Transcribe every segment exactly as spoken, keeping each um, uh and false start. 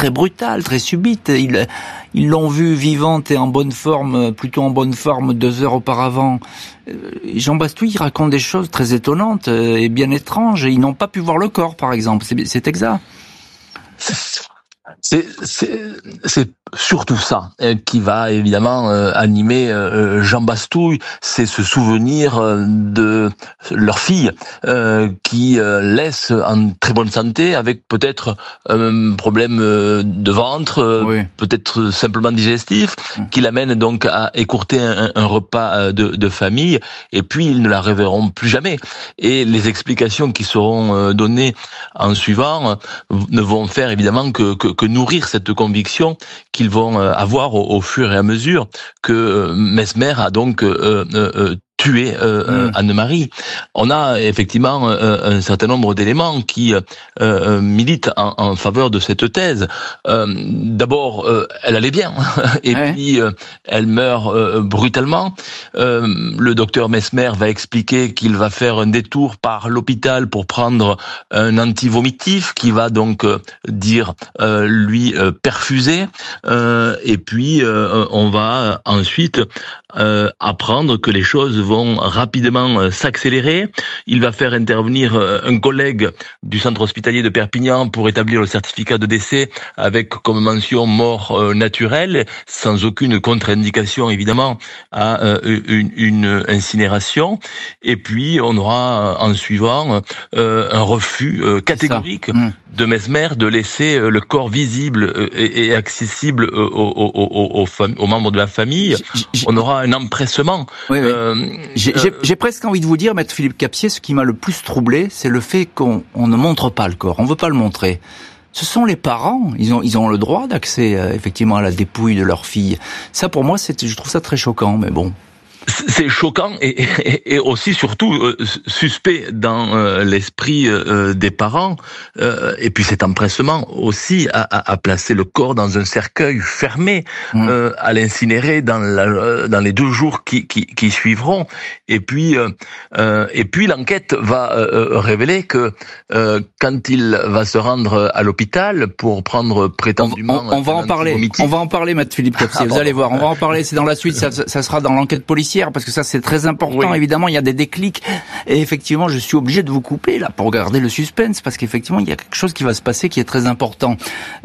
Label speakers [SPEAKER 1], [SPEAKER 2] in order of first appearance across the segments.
[SPEAKER 1] très brutale, très subite. Ils, ils l'ont vue vivante et en bonne forme, plutôt en bonne forme deux heures auparavant. Jean Bastouille raconte des choses très étonnantes et bien étranges. Ils n'ont pas pu voir le corps, par exemple. C'est, c'est exact.
[SPEAKER 2] C'est, c'est, c'est surtout ça euh, qui va évidemment euh, animer euh, Jean Bastouille, c'est ce souvenir euh, de leur fille euh, qui euh, laisse en très bonne santé avec peut-être un problème euh, de ventre, euh, oui. peut-être simplement digestif, mmh. qui l'amène donc à écourter un, un repas de, de famille, et puis ils ne la reverront plus jamais. Et les explications qui seront données en suivant ne vont faire évidemment que, que, que nourrir cette conviction qu'ils vont avoir au, au fur et à mesure que Mesmer a donc euh, euh, tué euh, mmh. Anne-Marie. On a effectivement euh, un certain nombre d'éléments qui euh, militent en, en faveur de cette thèse. Euh, d'abord, euh, elle allait bien, et ouais. puis euh, elle meurt euh, brutalement. Euh, le docteur Mesmer va expliquer qu'il va faire un détour par l'hôpital pour prendre un antivomitif qui va donc euh, dire euh, lui euh, perfuser. Euh, et puis euh, on va ensuite euh, apprendre que les choses vont vont rapidement s'accélérer. Il va faire intervenir un collègue du centre hospitalier de Perpignan pour établir le certificat de décès avec comme mention mort naturelle, sans aucune contre-indication évidemment à une, une incinération. Et puis on aura en suivant un refus catégorique mmh. de Mesmer de laisser le corps visible et accessible aux, aux, aux, aux, aux membres de la famille. J- on aura un empressement.
[SPEAKER 1] Oui, oui. Euh, J'ai, j'ai, j'ai presque envie de vous dire, maître Philippe Capsier, ce qui m'a le plus troublé, c'est le fait qu'on on ne montre pas le corps, on veut pas le montrer. Ce sont les parents, ils ont, ils ont le droit d'accès euh, effectivement à la dépouille de leur fille. Ça, pour moi, c'est, je trouve ça très choquant, mais bon.
[SPEAKER 2] C'est choquant et, et, et aussi surtout euh, suspect dans euh, l'esprit euh, des parents, euh, et puis cet empressement aussi à, à, à placer le corps dans un cercueil fermé, mmh. euh, à l'incinérer dans, la, dans les deux jours qui, qui, qui suivront. Et puis euh, euh, et puis l'enquête va euh, révéler que euh, quand il va se rendre à l'hôpital pour prendre prétendument
[SPEAKER 1] on, on, on va en parler, on va en parler, maître Philippe Capsier. Vous allez voir, on va en parler. C'est dans la suite, ça, ça sera dans l'enquête policière. Parce que ça c'est très important, oui. Évidemment il y a des déclics et effectivement je suis obligé de vous couper là pour garder le suspense parce qu'effectivement il y a quelque chose qui va se passer qui est très important.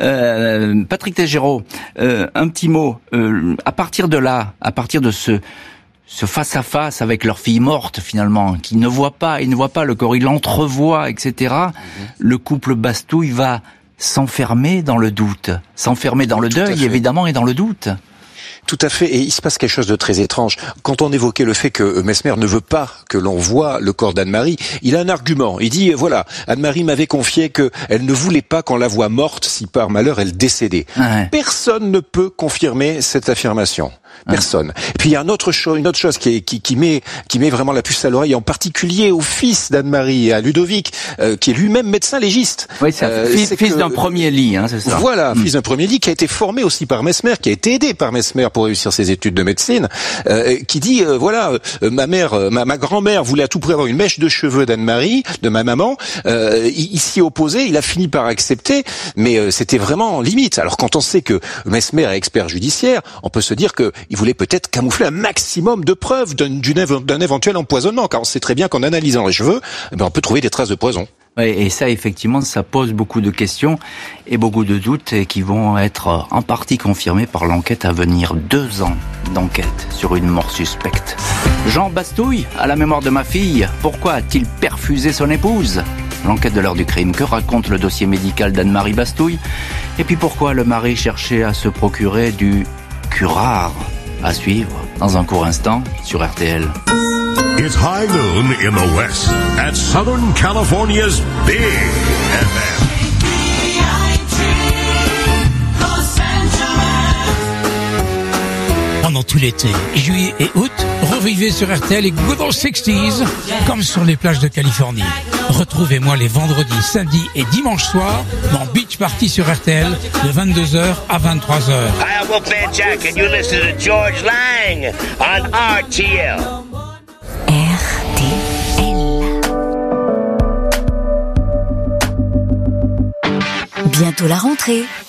[SPEAKER 1] euh, Patrick Tégéraud, euh, un petit mot, euh, à partir de là, à partir de ce ce face-à-face avec leur fille morte finalement, qui ne voit pas, il ne voit pas le corps, il l'entrevoit, et cetera. Mm-hmm. Le couple Bastouille va s'enfermer dans le doute, s'enfermer dans le Tout deuil évidemment et dans le doute.
[SPEAKER 3] Tout à fait, et il se passe quelque chose de très étrange. Quand on évoquait le fait que Mesmer ne veut pas que l'on voie le corps d'Anne-Marie, il a un argument. Il dit, voilà, Anne-Marie m'avait confié qu'elle ne voulait pas qu'on la voie morte si par malheur elle décédait. Ouais. Personne ne peut confirmer cette affirmation. Personne. Et puis il y a une autre chose, une autre chose qui, est, qui, qui met, qui met vraiment la puce à l'oreille, en particulier au fils d'Anne-Marie, à Ludovic, euh, qui est lui-même médecin légiste.
[SPEAKER 1] Oui, c'est euh, fils, c'est fils que, d'un premier lit, hein, c'est ça.
[SPEAKER 3] Voilà, mmh. fils d'un premier lit qui a été formé aussi par Mesmer, qui a été aidé par Mesmer pour réussir ses études de médecine, euh, qui dit, euh, voilà, euh, ma mère, euh, ma, ma grand-mère voulait à tout prix avoir une mèche de cheveux d'Anne-Marie, de ma maman. Euh, il, il s'y opposait, il a fini par accepter, mais euh, c'était vraiment limite. Alors quand on sait que Mesmer est expert judiciaire, on peut se dire que il voulait peut-être camoufler un maximum de preuves d'un, d'un éventuel empoisonnement, car on sait très bien qu'en analysant les cheveux, eh ben, on peut trouver des traces de poison.
[SPEAKER 1] Oui, et ça, effectivement, ça pose beaucoup de questions et beaucoup de doutes et qui vont être en partie confirmés par l'enquête à venir. Deux ans d'enquête sur une mort suspecte. Jean Bastouille, à la mémoire de ma fille, pourquoi a-t-il perfusé son épouse ? L'enquête de l'heure du crime. Que raconte le dossier médical d'Anne-Marie Bastouille ? Et puis pourquoi le mari cherchait à se procurer du curare ? À suivre dans un court instant sur R T L.
[SPEAKER 4] It's high noon in the West at Southern California's Big F M.
[SPEAKER 5] Pendant tout l'été, juillet et août, revivez sur R T L les Good Old sixties comme sur les plages de Californie. Retrouvez-moi les vendredis, samedis et dimanches soirs dans Beach Party sur R T L de vingt-deux heures à vingt-trois heures.
[SPEAKER 6] Hi, I'm Wolfman Jack and you listen to George Lang on R T L.
[SPEAKER 7] R T L. Bientôt la rentrée.